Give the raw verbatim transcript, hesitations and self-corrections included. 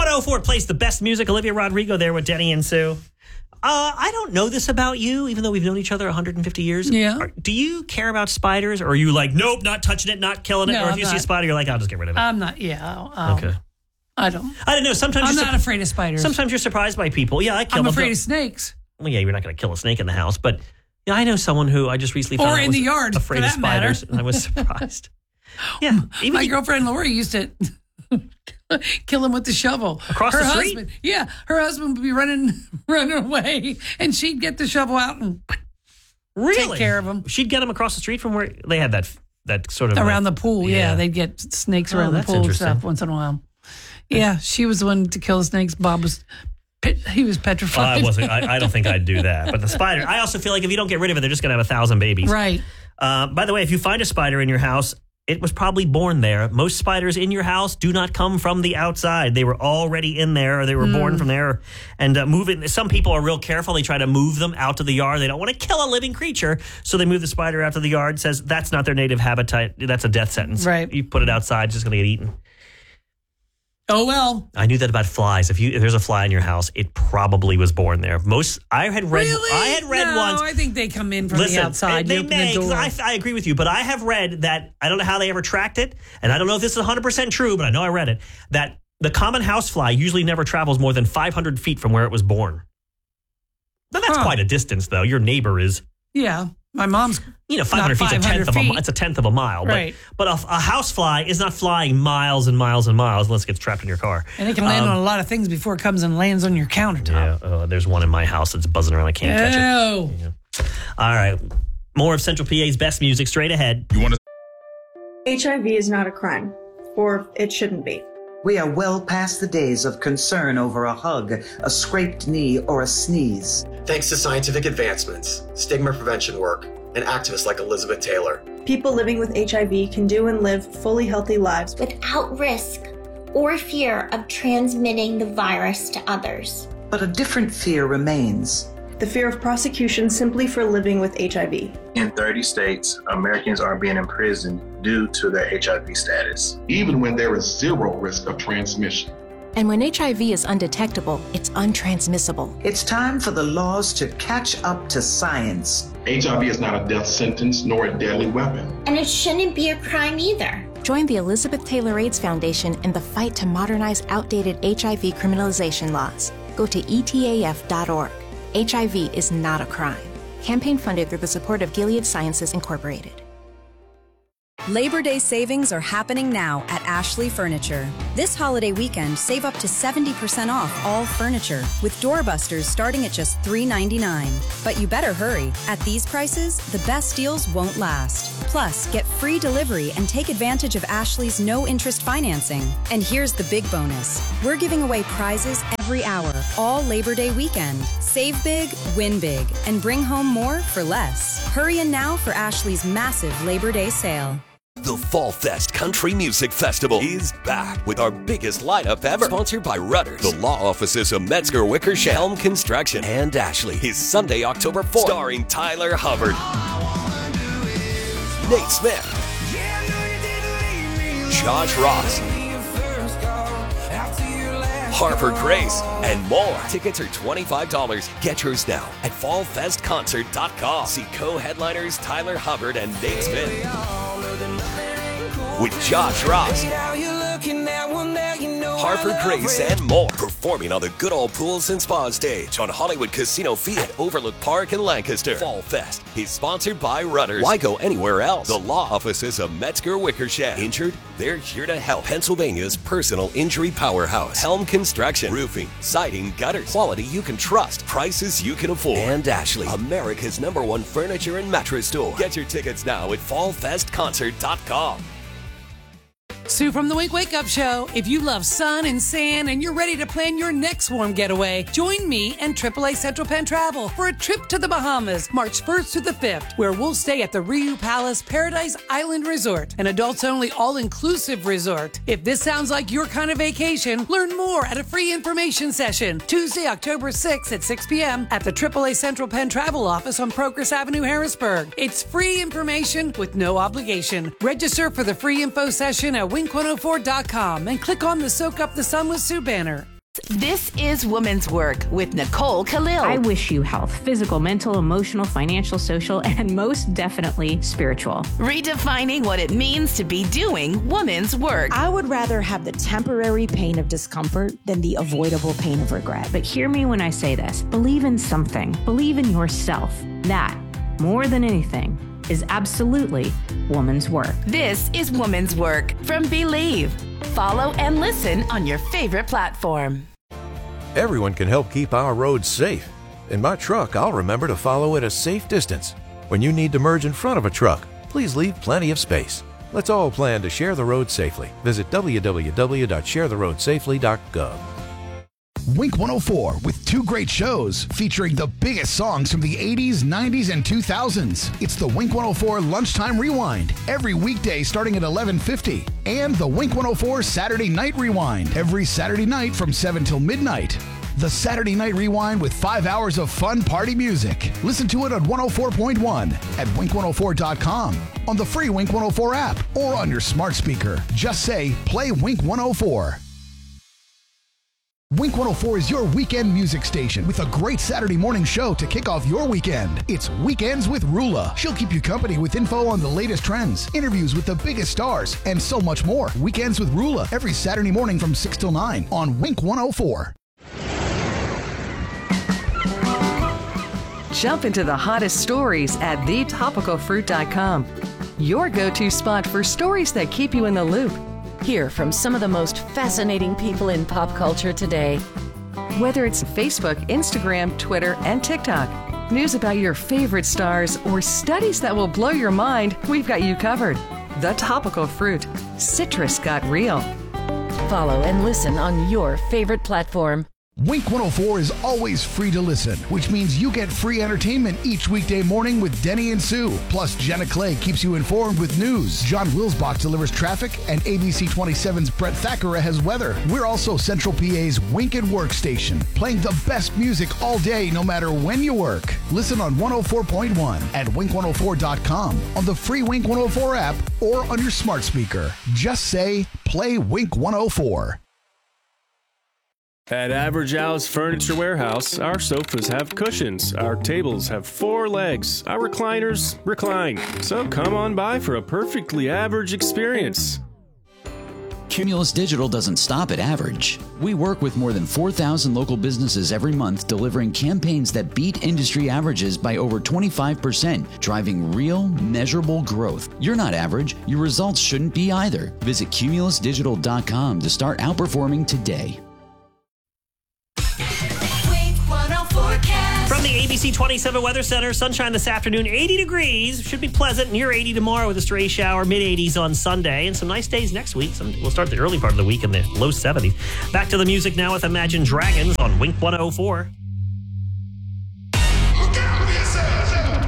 oh four plays the best music. Olivia Rodrigo there with Denny and Sue. Uh, I don't know this about you, even though we've known each other one hundred fifty years. Yeah. Are, do you care about spiders, or are you like, nope, not touching it, not killing it? No, or if I'm you not. see a spider, you're like, I'll just get rid of it. I'm not, yeah. Um, okay. I don't. I don't know. Sometimes I'm you're not su- afraid of spiders. Sometimes you're surprised by people. Yeah, I kill I'm them. afraid of snakes. Well, yeah, you're not going to kill a snake in the house, but yeah, I know someone who I just recently found Or out in was the yard, afraid for of that matter. spiders, and I was surprised. Yeah, even My you- girlfriend Lori used to kill him with the shovel Across her the street? husband, yeah, her husband would be running, running away, and she'd get the shovel out and really take care of him She'd get him across the street from where they had that that sort of around uh, the pool. Yeah, yeah. they'd get snakes Oh, around the that's pool and interesting. stuff once in a while. Yeah, she was the one to kill the snakes. Bob was, pet- he was Well, petrified. I wasn't. I, I don't think I'd do that. But the spider, I also feel like if you don't get rid of it, they're just going to have a thousand babies. Right. Uh, by the way, if you find a spider in your house, it was probably born there. Most spiders in your house do not come from the outside. They were already in there, or they were Mm. born from there. And uh, moving. Some people are real careful. They try to move them out to the yard. They don't want to kill a living creature, so they move the spider out to the yard. Says that's not their native habitat. That's a death sentence. Right. You put it outside, it's just going to get eaten. Oh, well. I knew that about flies. If you if there's a fly in your house, it probably was born there. Most I had read. Really? I had read no, once. I think they come in from Listen, the outside. they You open may. the 'cause door. I, I agree with you, but I have read that I don't know how they ever tracked it, and I don't know if this is one hundred percent true, but I know I read it that the common housefly usually never travels more than five hundred feet from where it was born. Now that's Huh. quite a distance, though. Your neighbor is, Yeah. My mom's you know, five hundred feet. It's a tenth of a. feet. It's a tenth of a mile. Right. But but a, a housefly is not flying miles and miles and miles unless it gets trapped in your car. And it can land Um, on a lot of things before it comes and lands on your countertop. Yeah, uh, there's one in my house that's buzzing around. I can't catch it. Oh. Yeah. All right. More of Central P A's best music straight ahead. You want to? H I V is not a crime, or it shouldn't be. We are well past the days of concern over a hug, a scraped knee, or a sneeze. Thanks to scientific advancements, stigma prevention work, and activists like Elizabeth Taylor. People living with H I V can do and live fully healthy lives. without risk or fear of transmitting the virus to others. But a different fear remains. The fear of prosecution simply for living with H I V. In thirty states, Americans are being imprisoned due to their H I V status. Even when there is zero risk of transmission. And when H I V is undetectable, it's untransmissible. It's time for the laws to catch up to science. H I V is not a death sentence nor a deadly weapon. And it shouldn't be a crime either. Join the Elizabeth Taylor AIDS Foundation in the fight to modernize outdated H I V criminalization laws. Go to E T A F dot org. H I V is not a crime. Campaign funded through the support of Gilead Sciences Incorporated. Labor Day savings are happening now at Ashley Furniture. This holiday weekend, save up to seventy percent off all furniture, with doorbusters starting at just three ninety-nine. But you better hurry. At these prices, the best deals won't last. Plus, get free delivery and take advantage of Ashley's no-interest financing. And here's the big bonus. We're giving away prizes every hour, all Labor Day weekend. Save big, win big, and bring home more for less. Hurry in now for Ashley's massive Labor Day sale. The Fall Fest Country Music Festival is back with our biggest lineup ever. Sponsored by Rudders, the law offices of Metzger Wickersham, Helm Construction, and Ashley. Is Sunday, October fourth. Starring Tyler Hubbard, Nate Smith, Josh Ross, Harper Grace, and more. Tickets are twenty-five dollars. Get yours now at fall fest concert dot com. See co-headliners Tyler Hubbard and Nate Smith with Josh Ross, Harper Grace, and more. Performing on the Good Old Pools and Spa stage on Hollywood Casino Field at Overlook Park in Lancaster. Fall Fest is sponsored by Rudders. Why go anywhere else? The law offices of Metzger Wickersham. Injured? They're here to help. Pennsylvania's personal injury powerhouse. Helm Construction. Roofing, siding, gutters. Quality you can trust. Prices you can afford. And Ashley, America's number one furniture and mattress store. Get your tickets now at fall fest concert dot com. Sue from the Wink Wake Up Show. If you love sun and sand and you're ready to plan your next warm getaway, join me and triple A Central Penn Travel for a trip to the Bahamas, March first to the fifth, where we'll stay at the Riu Palace Paradise Island Resort, an adults-only all-inclusive resort. If this sounds like your kind of vacation, learn more at a free information session, Tuesday, October sixth at six p.m. at the triple A Central Penn Travel office on Progress Avenue, Harrisburg. It's free information with no obligation. Register for the free info session at wink one oh four dot com and click on the Soak Up the Sun with Sue banner. This is Woman's Work with Nicole Khalil. I wish you health, physical, mental, emotional, financial, social, and most definitely spiritual. Redefining what it means to be doing woman's work. I would rather have the temporary pain of discomfort than the avoidable pain of regret. But hear me when I say this. Believe in something. Believe in yourself. That, more than anything, is absolutely woman's work. This is Woman's Work from Believe. Follow and listen on your favorite platform. Everyone can help keep our roads safe. In my truck, I'll remember to follow at a safe distance. When you need to merge in front of a truck, please leave plenty of space. Let's all plan to share the road safely. Visit w w w dot share the road safely dot gov. Wink one oh four with two great shows featuring the biggest songs from the eighties, nineties, and two thousands. It's the Wink one oh four Lunchtime Rewind every weekday starting at eleven fifty, and the Wink one oh four Saturday Night Rewind every Saturday night from seven till midnight. The Saturday Night Rewind with five hours of fun party music. Listen to it on one oh four point one at wink one oh four dot com, on the free Wink one oh four app, or on your smart speaker. Just say, play Wink one oh four. Wink one oh four is your weekend music station with a great Saturday morning show to kick off your weekend. It's Weekends with Rula. She'll keep you company with info on the latest trends, interviews with the biggest stars, and so much more. Weekends with Rula every Saturday morning from six till nine on Wink one oh four. Jump into the hottest stories at the topical fruit dot com. Your go-to spot for stories that keep you in the loop. Hear from some of the most fascinating people in pop culture today. Whether it's Facebook, Instagram, Twitter, and TikTok, news about your favorite stars, or studies that will blow your mind, we've got you covered. The Topical Fruit. Citrus got real. Follow and listen on your favorite platform. Wink one oh four is always free to listen, which means you get free entertainment each weekday morning with Denny and Sue. Plus, Jenna Clay keeps you informed with news. John Wilsbach delivers traffic, and A B C twenty-seven's Brett Thackeray has weather. We're also Central P A's Wink and Work station, playing the best music all day, no matter when you work. Listen on one oh four point one at wink one oh four dot com, on the free Wink one oh four app, or on your smart speaker. Just say, play Wink one oh four. At Average Al's Furniture Warehouse, our sofas have cushions, our tables have four legs, our recliners recline. So come on by for a perfectly average experience. Cumulus Digital doesn't stop at average. We work with more than four thousand local businesses every month, delivering campaigns that beat industry averages by over twenty-five percent, driving real, measurable growth. You're not average. Your results shouldn't be either. Visit cumulus digital dot com to start outperforming today. From the A B C twenty-seven Weather Center, sunshine this afternoon, eighty degrees. Should be pleasant, near eighty tomorrow with a stray shower, mid eighties on Sunday, and some nice days next week. Some, we'll start the early part of the week in the low seventies. Back to the music now with Imagine Dragons on Wink one oh four.